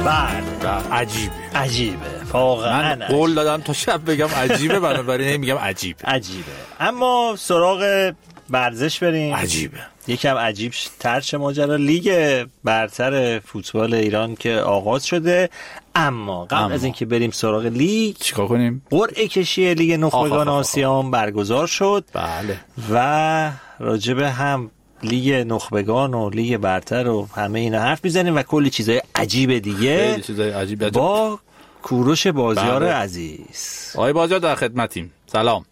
عجیبه واقعا. من قول دادم تا شب بگم عجیبه، بنابراین میگم عجیبه. اما سراغ ورزش بریم. عجیبه، یکم عجیب ترش ماجرا لیگ برتر فوتبال ایران که آغاز شده. اما قبل از اینکه بریم سراغ لیگ چیکار کنیم؟ قرعه کشی لیگ نخبگان آسیا برگزار شد. بله. و راجب هم لیگ نخبگان و لیگ برتر و همه اینا حرف میزنیم و کلی چیزای عجیب دیگه. خیلی چیزای عجیب با کوروش بازیار عزیز. آقای بازیار در خدمتیم. سلام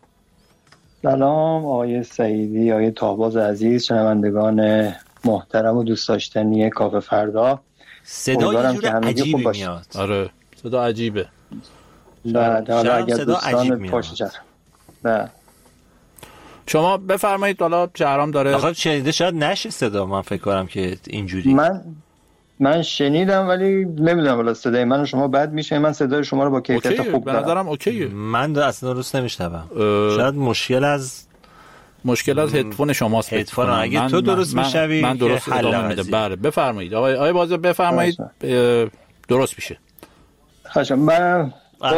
آقای سعیدی، آقای تاهباز عزیز، شنوندگان محترم و دوست داشتنی کافه فردا. صدا یه جور عجیبی میاد. آره صدا عجیبه. حالا اگر دوستان پشت شما بفرمایید. حالا شهرام داره آخه شنیده شاید نشه صدا. من فکر کنم که اینجوری من شنیدم ولی نمیدونم والا صدای من و شما بد میشه. من صدای شما رو با کیفیت خوب دارم. به نظرم اوکیه. من اصلا درست نمیشنوم. شاید مشکل از هدفون شماست. هدفون اگه تو درست میشوی من درست ادامه میدم. بله بفرمایید آقای بازار بفرمایید. درست میشه. خواهشم. من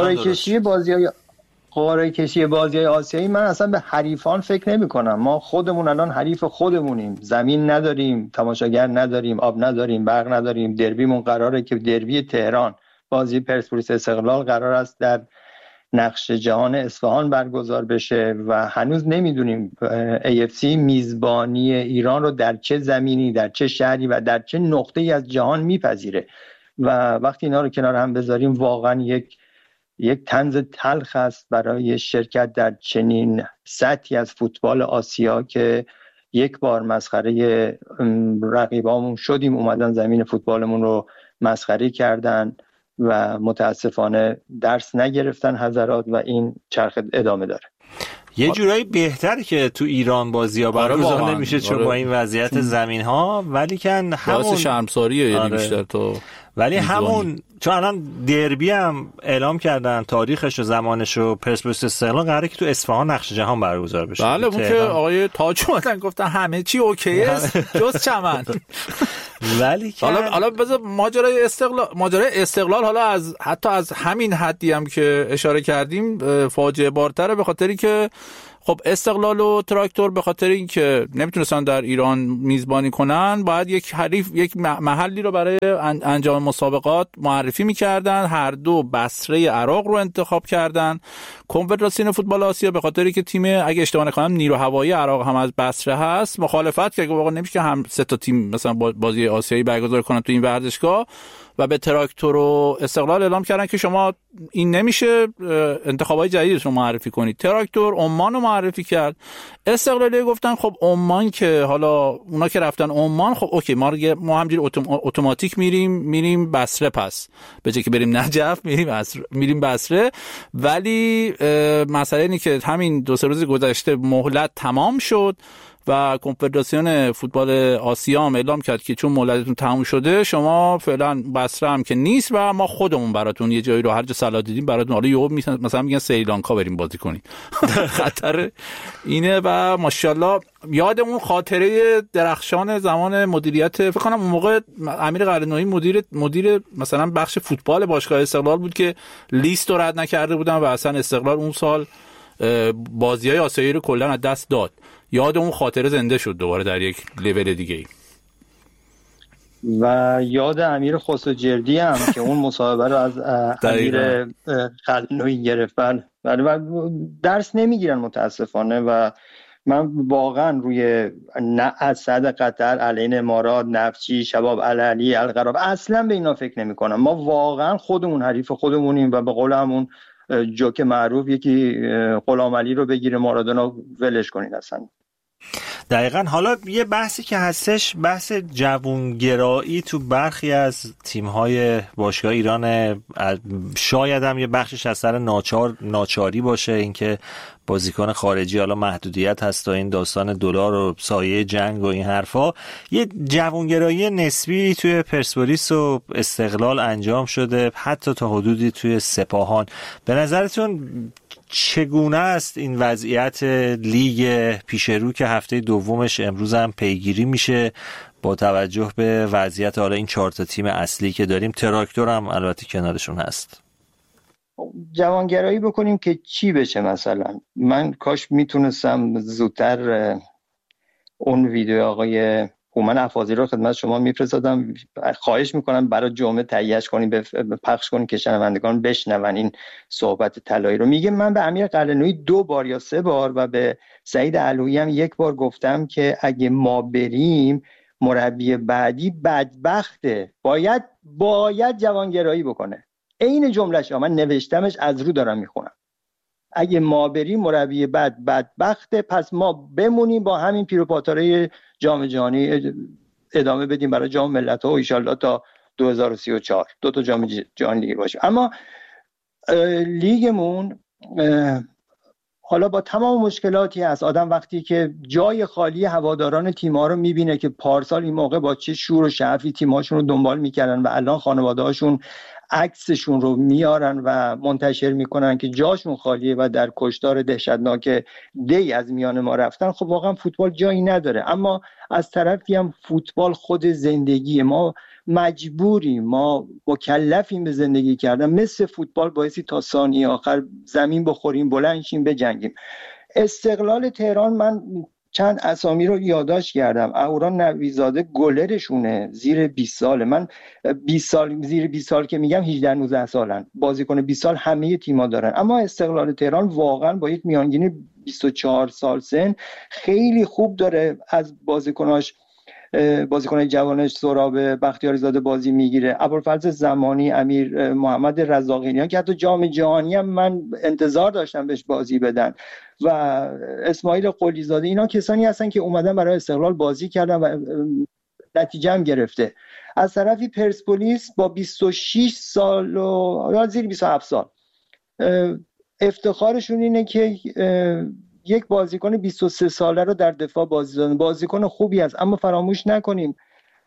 قرعه کشی بازی‌های آسیایی من اصلا به حریفان فکر نمی‌کنم. ما خودمون الان حریف خودمونیم. زمین نداریم، تماشاگر نداریم، آب نداریم، برق نداریم. دربیمون قراره که دربی تهران، بازی پرسپولیس استقلال قرار است در نقش جهان اصفهان برگزار بشه و هنوز نمیدونیم AFC میزبانی ایران رو در چه زمینی، در چه شهری و در چه نقطه‌ای از جهان میپذیره. و وقتی اینا رو کنار هم بذاریم واقعا یک طنز تلخ است برای شرکت در چنین سطحی از فوتبال آسیا که یک بار مسخره رقیبامون شدیم، اومدن زمین فوتبالمون رو مسخره کردن و متاسفانه درس نگرفتن حضرات و این چرخ ادامه داره. یه جورایی بهتره که تو ایران بازی‌ها برگزار نمیشه چون با این وضعیت زمین‌ها، ولی کن همون شرمساریه یعنی بیشتر تو ولی همون چون الان دربی هم اعلام کردن تاریخش و زمانش و پرسپولیس استقلال قراره که تو اصفهان نقش جهان برگزار بشه. بله اون که آقای تاج اومدن گفتن همه چی اوکی است جز چمن. ولی حالا بذار ماجرای استقلال حالا حتی از همین حدی هم که اشاره کردیم فاجعه بارتره، به خاطری که خب استقلال و تراکتور به خاطر اینکه نمیتونستن در ایران میزبانی کنن باید یک محلی رو برای انجام مسابقات معرفی میکردن. هر دو بصره عراق رو انتخاب کردن. کنفدراسیون فوتبال آسیا به خاطر اینکه تیم اگه اشتباه نکنم نیرو هوایی عراق هم از بصره هست مخالفت کرد که واقعا نمیشه که هم سه تا تیم مثلا بازی آسیایی برگزار کنن تو این ورزشگاه و به تراکتور و استقلال اعلام کردن که شما این نمیشه، انتخابای جدیدتون معرفی کنید. تراکتور عمان رو معرفی کرد. استقلالی گفتن خب عمان که حالا اونا که رفتن عمان خب اوکی ما همینجوری اتوماتیک میریم بصره، پس به جای که بریم نجف میریم بصره. ولی مسئله اینه که همین 2-3 روز گذشته مهلت تمام شد و کنفدراسیون فوتبال آسیا هم اعلام کرد که چون مهلتتون تموم شده شما فعلا بصره هم که نیست و ما خودمون براتون یه جایی رو هر جا صلاح دیدیم براتون حالا یهو مثلا میگن سریلانکا بریم بازی کنیم. خطر اینه. و ماشاءالله یادمون خاطره درخشان زمان مدیریت فکر کنم اون موقع امیر قرنویی مدیر مثلا بخش فوتبال باشگاه استقلال بود که لیست رو رد نکرده بودن و اصلا استقلال اون سال بازی‌های آسیایی رو کلا از دست داد. یاد اون خاطره زنده شد دوباره در یک لول دیگه ای. و یاد امیر خسروجردی هم که اون مصاحبه رو از امیر قلنویی گرفت. و درس نمیگیرن متاسفانه. و من واقعا روی اسد قطر، علیه امارات، نفچی، شباب العلی، القراب اصلا به اینا فکر نمی کنم. ما واقعا خودمون حریف خودمونیم و به قول همون جوک معروف یکی غلام علی رو بگیره مارادونا ولش کنین اصلا. دقیقاً. حالا یه بحثی که هستش بحث جوانگرایی تو برخی از تیم‌های باشگاه ایران، شاید هم یه بخشش از سر ناچاری باشه، اینکه بازیکن خارجی، حالا محدودیت هست تا این داستان دلار و سایه جنگ و این حرفا، یه جوانگرایی نسبی توی پرسپولیس و استقلال انجام شده، حتی تا حدودی توی سپاهان. به نظرتون چگونه است این وضعیت لیگ پیشرو که هفته دومش امروز هم پیگیری میشه با توجه به وضعیت حالا این 4 تا تیم اصلی که داریم؟ تراکتور هم البته کنارشون هست. جوانگرایی بکنیم که چی بشه؟ مثلا من کاش میتونستم زودتر اون ویدیو آقای هومن افاضی رو خدمت شما میفرستادم. خواهش میکنم برای جمعه تهیهش کنیم، پخش کنیم که شنوندگان بشنون این صحبت طلایی رو. میگه من به امیر قلعه‌نویی 2 بار یا 3 بار و به سعید علویی هم 1 بار گفتم که اگه ما بریم مربی بعدی بدبخته، باید جوانگرایی بکنه. این جمله‌ش من نوشتمش، از رو دارم میخونم. اگه ما بریم مربی بدبخته، پس ما بمونیم با همین پیروپاتاره جام جهانی ادامه بدیم برای جام ملت‌ها و ان شاءالله تا 2034 2 تا جام جهانی دیگه باشه. اما لیگمون حالا با تمام مشکلاتی هست. آدم وقتی که جای خالی هواداران تیم‌ها رو میبینه که پارسال این موقع با چه شور و شعفی تیم‌هاشون رو دنبال میکردن و الان خانواده‌هاشون عکسشون رو میارن و منتشر میکنن که جاشون خالیه و در کشتار دهشتناک دی از میان ما رفتن، خب واقعا فوتبال جایی نداره. اما از طرفی هم فوتبال خود زندگی ما، مجبوریم، ما مکلفیم به زندگی کردن. مثل فوتبال بایستی تا ثانیه آخر زمین بخوریم، بلند شیم، بجنگیم. استقلال تهران، من چند اسامی رو یادداشت کردم. اهورا نویزاده گلرشونه، زیر 20 ساله. من 20 سال، زیر 20 سال که میگم 18 19 سالن. بازیکن 20 سال همه تیم‌ها دارن، اما استقلال تهران واقعا با یک میانگین 24 سال سن خیلی خوب داره از بازیکن جوانش سهراب بختیاری زاده بازی میگیره. ابوالفضل زمانی، امیر محمد رزاقیان که حتی جام جهانی هم من انتظار داشتم بهش بازی بدن، و اسماعیل قلی زاده، اینا کسانی هستن که اومدن برای استقلال بازی کردن و نتیجه هم گرفته. از طرفی پرسپولیس با 26 سال و زیر 27 سال افتخارشون اینه که یک بازیکن 23 ساله رو در دفاع بازی دادن. بازیکن خوبی است، اما فراموش نکنیم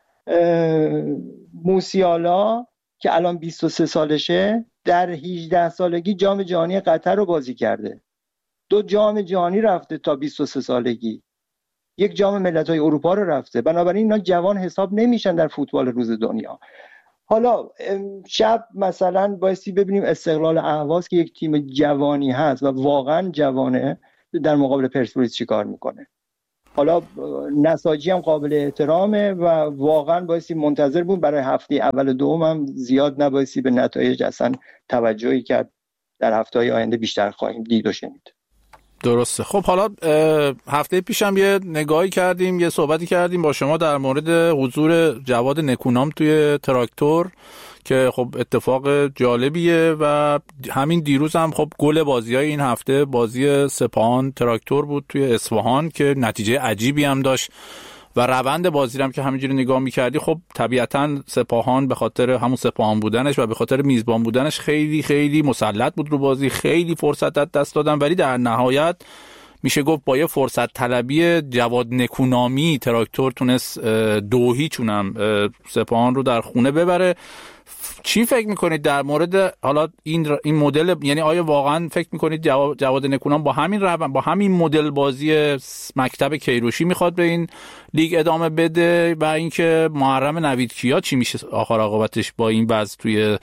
موسیالا که الان 23 سالشه در 18 سالگی جام جهانی قطر رو بازی کرده. 2 جام جهانی رفته تا 23 سالگی. 1 جام ملت‌های اروپا رو رفته. بنابراین اینا جوان حساب نمیشن در فوتبال روز دنیا. حالا شب مثلا بایستی ببینیم استقلال اهواز که یک تیم جوانی هست و واقعا جوانه در مقابل پرسپولیس چی کار میکنه. حالا نساجی هم قابل احترامه و واقعا بایستی منتظر بود. برای هفته اول دوم هم زیاد نبایستی به نتایج اصلا توجهی کرد. در هفته‌های آینده بیشتر خواهیم دید و شنید. درسته. خب حالا هفته پیشم یه نگاهی کردیم، یه صحبتی کردیم با شما در مورد حضور جواد نکونام توی تراکتور که خب اتفاق جالبیه و همین دیروز هم خب گل بازی‌های این هفته بازی سپاهان تراکتور بود توی اصفهان که نتیجه عجیبی هم داشت و روند بازی هم که همینجوری نگاه می‌کردی خب طبیعتاً سپاهان به خاطر همون سپاهان بودنش و به خاطر میزبان بودنش خیلی خیلی مسلط بود رو بازی، خیلی فرصت از دست دادن، ولی در نهایت میشه گفت با یه فرصت طلبی جواد نکونامی تراکتور تونست 2-0 هم سپاهان رو در خونه ببره. چی فکر میکنید در مورد حالا این مدل؟ یعنی آیا واقعا فکر میکنید جواد نکونام با همین مدل بازی مکتب کیروشی میخواد به این لیگ ادامه بده و اینکه محرم نویدکیا چی میشه آخر عاقبتش با این وضع توی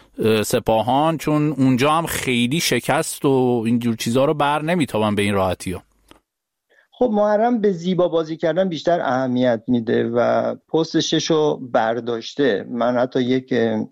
سپاهان، چون اونجا هم خیلی شکست و اینجور چیزها رو بر نمیتابن به این راحتی ها. خب محرم به زیبا بازی کردن بیشتر اهمیت میده و پست 6 رو برداشته. من حتی یک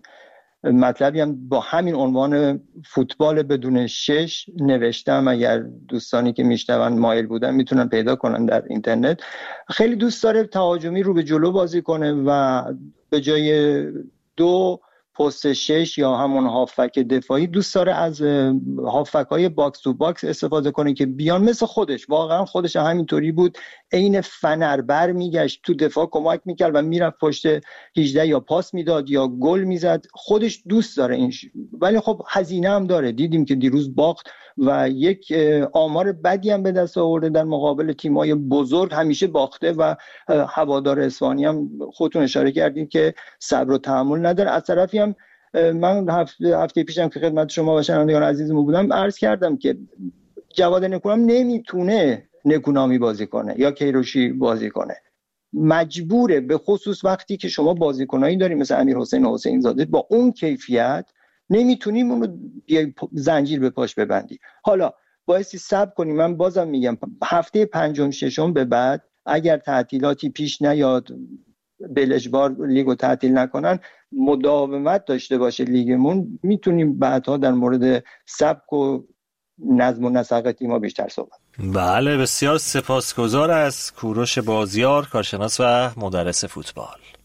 مطلبی هم با همین عنوان فوتبال بدون 6 نوشتم، اگر دوستانی که میشنون مایل بودن میتونن پیدا کنن در اینترنت. خیلی دوست داره تهاجمی رو به جلو بازی کنه و به جای 2 پست 6 یا همون هافک دفاعی دوست داره از هافک های باکس تو باکس استفاده کنه که بیان مثل خودش. واقعا خودش همینطوری بود، عین فنر بر میگشت تو دفاع کمک میکرد و میرفت پشت 18 یا پاس میداد یا گل میزد. خودش دوست داره این ولی خب هزینه هم داره. دیدیم که دیروز باخت و یک آمار بدی هم به دست آورده در مقابل تیم‌های بزرگ، همیشه باخته و هوادار اصفهانی هم خودتون اشاره کردین که صبر و تحمل نداره. از طرفی هم من هفته پیشم که خدمت شما و شنوندگان عزیزمون بودم عرض کردم که جواد نکونام نمیتونه نکونامی بازی کنه یا کیروشی بازی کنه، مجبوره، به خصوص وقتی که شما بازیکنایی داریم مثل امیرحسین و حسین زاده با اون کیفیت نمیتونیم اونو زنجیر به پاش ببندی. حالا بایستی صبر کنیم. من بازم میگم هفته پنجم ششم به بعد اگر تعطیلاتی پیش نیاد، بلجبار لیگو تعطیل نکنن، مداومت داشته باشه لیگمون، میتونیم بعدها در مورد سبک و نظم و نسق تیم‌ها بیشتر صحبت. بله، بسیار سپاسگزار از کوروش بازیار، کارشناس و مدرس فوتبال.